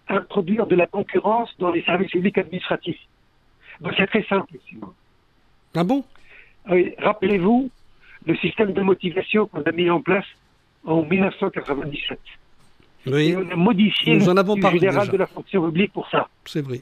introduire de la concurrence dans les services publics administratifs. Donc c'est très simple. Simon. Ah bon? Oui, rappelez-vous le système de motivation qu'on a mis en place en 1997. Oui. Et on a modifié Nous en le avons statut parlé général déjà. de la fonction publique pour ça. C'est vrai.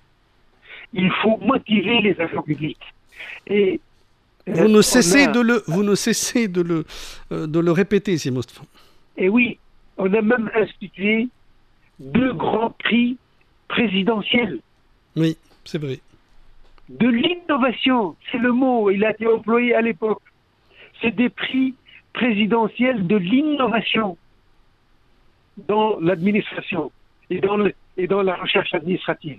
Il faut motiver les agents publics. Et Vous ne cessez de le répéter, Simon Moustapha. Et oui, on a même institué 2 grands prix présidentiels. Oui, c'est vrai. De l'innovation, c'est le mot, il a été employé à l'époque. C'est des prix présidentiels de l'innovation dans l'administration et dans la recherche administrative.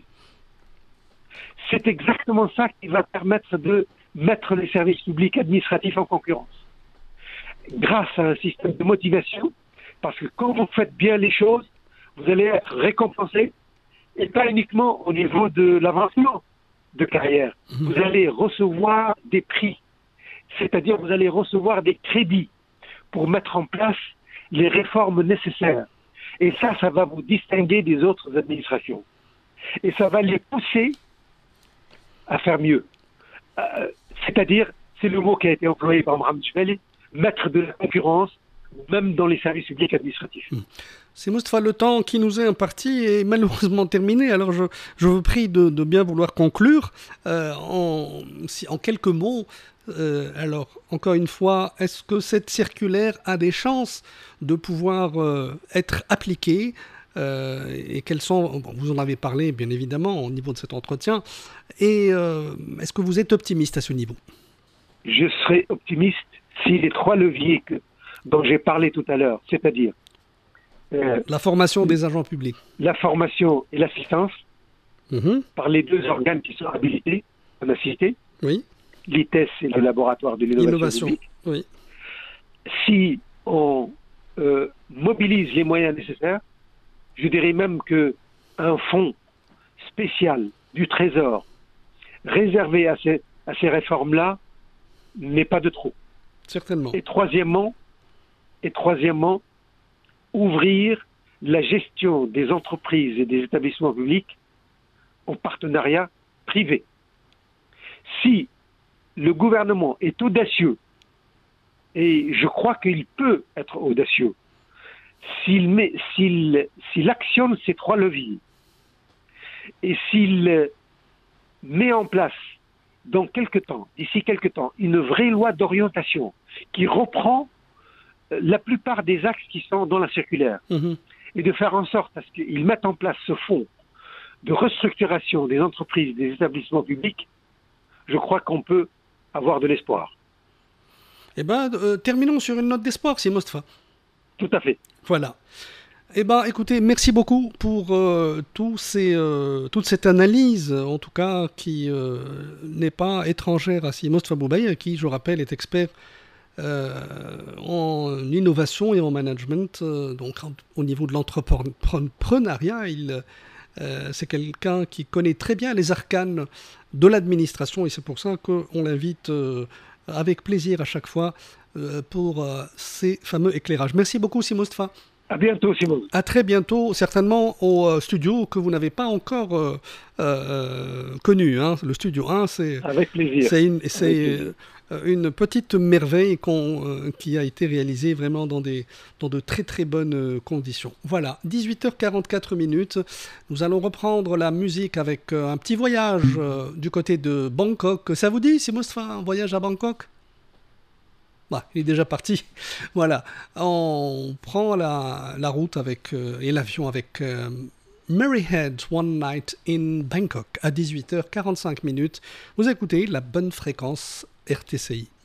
C'est exactement ça qui va permettre de mettre les services publics administratifs en concurrence. Grâce à un système de motivation, parce que quand vous faites bien les choses, vous allez être récompensé, et pas uniquement au niveau de l'avancement de carrière. Vous allez recevoir des prix, c'est-à-dire vous allez recevoir des crédits pour mettre en place les réformes nécessaires. Et ça va vous distinguer des autres administrations. Et ça va les pousser à faire mieux. C'est-à-dire, c'est le mot qui a été employé par Mme Djebeli, mettre de la concurrence, même dans les services publics administratifs. C'est Moustapha, le temps qui nous est imparti est malheureusement terminé, alors je vous prie de bien vouloir conclure en quelques mots. Alors, encore une fois, est-ce que cette circulaire a des chances de pouvoir être appliquée et quelles sont, vous en avez parlé bien évidemment au niveau de cet entretien, et est-ce que vous êtes optimiste à ce niveau? Je serai optimiste si les 3 leviers dont j'ai parlé tout à l'heure, c'est-à-dire la formation des agents publics, la formation et l'assistance par les 2 organes qui sont habilités, on a cité, oui, l'ITES et le laboratoire de l'innovation publique. Oui. Si on mobilise les moyens nécessaires, je dirais même qu'un fonds spécial du Trésor réservé à ces réformes-là n'est pas de trop. Certainement. Et troisièmement, ouvrir la gestion des entreprises et des établissements publics en partenariat privé. Si le gouvernement est audacieux, et je crois qu'il peut être audacieux, s'il actionne ces 3 leviers, et s'il met en place d'ici quelque temps, une vraie loi d'orientation qui reprend la plupart des axes qui sont dans la circulaire, et de faire en sorte à ce qu'ils mettent en place ce fonds de restructuration des entreprises, des établissements publics, je crois qu'on peut avoir de l'espoir. Eh bien, terminons sur une note d'espoir, si Moustapha. Tout à fait. Voilà. Eh bien, écoutez, merci beaucoup pour toute cette analyse, en tout cas, qui n'est pas étrangère à Moustapha Boubeye, qui, je rappelle, est expert en innovation et en management, donc au niveau de l'entrepreneuriat. C'est quelqu'un qui connaît très bien les arcanes de l'administration, et c'est pour ça qu'on l'invite avec plaisir à chaque fois pour ces fameux éclairages. Merci beaucoup, Moustapha. À bientôt, Simon. À très bientôt, certainement au studio que vous n'avez pas encore connu. Hein. Le studio 1, avec plaisir. C'est une petite merveille qui a été réalisée vraiment dans de très très bonnes conditions. Voilà, 18h44. Nous allons reprendre la musique avec un petit voyage du côté de Bangkok. Ça vous dit, Moustapha, un voyage à Bangkok? Bah, il est déjà parti. Voilà, on prend la route et l'avion avec Maryhead One Night in Bangkok à 18h45. Vous écoutez la bonne fréquence RTCI.